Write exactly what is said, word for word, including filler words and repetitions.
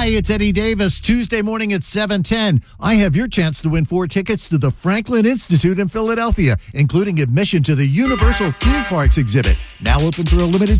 Hi, it's Eddie Davis. Tuesday morning at seven ten. I have your chance to win four tickets to the Franklin Institute in Philadelphia, including admission to the Universal Theme Parks exhibit. Now open for a limited